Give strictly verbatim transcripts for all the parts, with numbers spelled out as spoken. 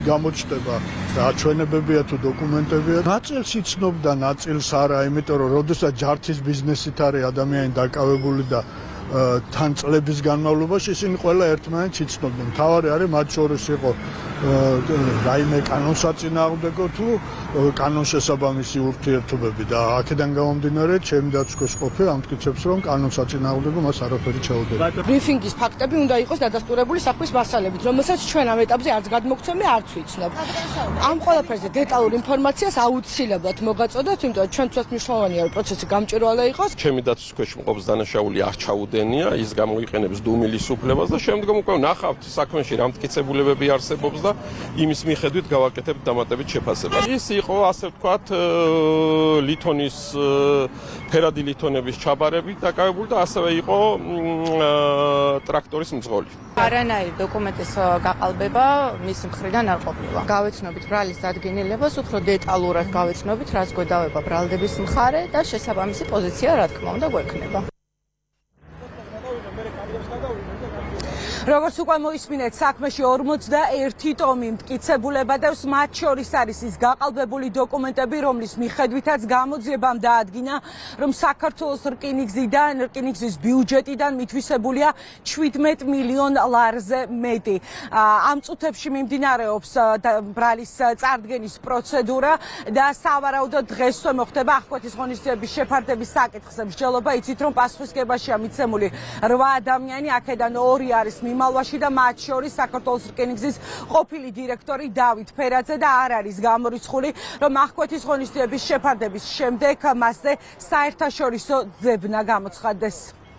გამოჩნდება აჩვენებებია თუ დოკუმენტებია. ნაწილს იცნობდა, ნაწილს არა, იმიტომ რომ როდესაც ჯართის ბიზნესით არის ადამიანი დაკავებული და თან წლების განმავლობაში ისინი ყველა ერთმანეთს იცნობდნენ. მთავარი არის მათ შორის იყო რაიმე კანონსაწინააღმდეგო თუ კანონშესაბამისი ურთიერთობები და აქედან გამომდინარე ჩემი დაცვის ყოფი ამტკიცებს რომ კანონსაწინააღმდეგო მას არაფერი ჩაუდება. ბრიფინგის ფაქტები უნდა იყოს დადასტურებული საქმის მასალებით, რომელსაც ჩვენ ამ ეტაპზე არც გადმოგცემი, არც ვიცნობ. ამ ყველაფერზე დეტალურ ინფორმაციას აუცილებლად მოგაწოდოთ, იმიტომ რომ ჩვენთვის მნიშვნელოვანია რომ პროცესი გამჭვირვალე იყოს. ჩემი დაცვის ქვეშ მყოფს დანაშაული არ ჩაუდენია, ის გამოიყენებს დუმილის უფლებას და შემდგომ უკვე ნახავთ საქმეში რა მტკიცებულებები არსებობს და იმის მიხედვით გავაკეთებთ დამატებით შეფასებას. ის იყო ასე ვთქვათ ლითონის ფერადი ლითონების ჩაბარებით დაკავებული და ასევე იყო ტრაქტორის მძღოლი. არანაირი დოკუმენტის გაყალბება მისი მხრიდან არ ყოფილა. გავეცნობით ბრალის დადგენილებას, უფრო დეტალურად გავეცნობით, რაც გვედავება ბრალდების მხარე და შესაბამისი პოზიცია რა თქმა უნდა გვექნება. როგორც უკვე მოისმინეთ, საქმეში ორმოცდაერთი ტომი მტკიცებულება და მათ შორის არის ის გაყალბებული დოკუმენტები, რომლის მიხედვითაც გამოძიებამ დაადგინა, რომ საქართველოს რკინიგზიდან, რკინიგზის ბიუჯეტიდან მითვისებულია შვიდმეტ მილიონ ლარზე მეტი. ამ წუთებში მიმდინარეობს ბრალის წარდგენის პროცედურა და სავარაუდოდ დღესვე მოხდება აღკვეთის ღონისძიების შეფარდების საკითხზე. მსჯელობა იცით, რომ პასუხისგებაშია მიცემული რვა ადამიანი, აქედან ორი არის მიმალვაში და მათ შორის საქართველოს რკინიგზის ყოფილი დირექტორი დავით ფერაძე და არ არის გამორიცხული, რომ აღკვეთის ღონისძიების შეფარდების შემდეგ მასზე საერთაშორისო ძებნა გამოცხადდეს.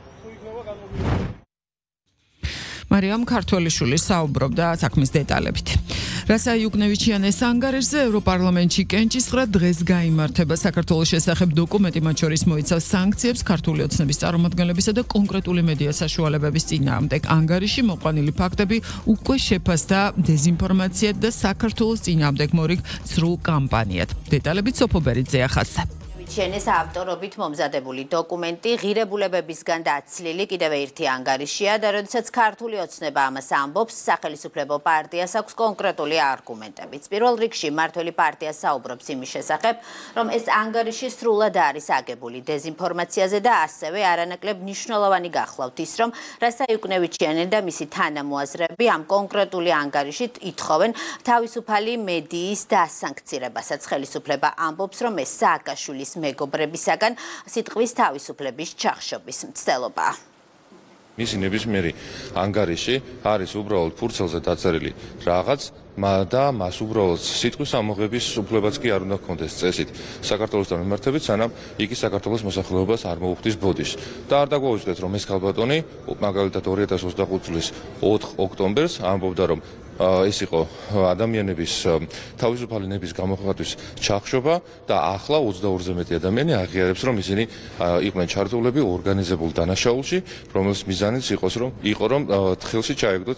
მარიამ ქართველიშვილი საუბრობდა საქმის დეტალებით. რასა იუკნევიჩიანეს ანგარიშზე ევროპარლამენტში კენჭისყრა დღეს გაიმართება. საქართველოს შესახებ დოკუმენტი მათ შორის მოიცავს სანქციებს ქართული ოცნების წარმომადგენლებისა და კონკრეტული მედია საშუალებების წინააღმდეგ. ანგარიში მოყვანილი ფაქტები უკვე შეფასდა დეზინფორმაციად და საქართველოს წინააღმდეგ მორიგ სრულ კამპანიად. დეტალებით სოფო ბერიძე ახასდა. ჩენეს ავტორობით მომზადებული დოკუმენტი ღირებულებებისგან დაცლილი კიდევ ერთი ანგარიშია და როდესაც ქართული ოცნება ამას ამბობს, სახელმწიფო პარტიას აქვს კონკრეტული არგუმენტებიც. პირველ რიგში მმართველი პარტია საუბრობს იმის შესახებ, რომ ეს ანგარიში სრულად არის აგებული დეზინფორმაციაზე და ასევე არანაკლებ მნიშვნელოვანი გახლავთ ის, რომ რასა იუკნევიჩიანი და მისი თანამოაზრეები ამ კონკრეტული ანგარიშით ითხოვენ თავისუფალი მედიის დასანქცირებასაც. ხელისუფლება ამბობს, რომ ეს სააკაშვილის მეგობრებისაგან სიტყვის თავისუფლების ჩახშობის მცდელობაა. მისი ნებისმიერი ანგარიში არის უბრალოდ ფურცელზე დაწერილი რაღაც და მას უბრალოდ სიტყვის ამოღების უფლებაც კი არ უნდა ჰქონდეს წესით საქართველოსთან მიმართებით, სანამ იგი საქართველოს მოსახლეობას არ მოუხდის ბოდიშს. და არ დაგვაუწყდეთ, რომ ეს ქალბატონი მაგალითად ორი ათას ოცდახუთი წლის ოთხ ოქტომბერს ამბობდა, რომ ეს იყო ადამიანების თავისუფალი ნების გამოხატვის ჩახშობა და ახლა ოცდაორზე მეტი ადამიანი აღიარებს, რომ ისინი იყვნენ ჩართულები ორგანიზებულ დანაშაულში, რომელს მიზანიც იყოს, რომ იყო რომ ხელში ჩაეგდოთ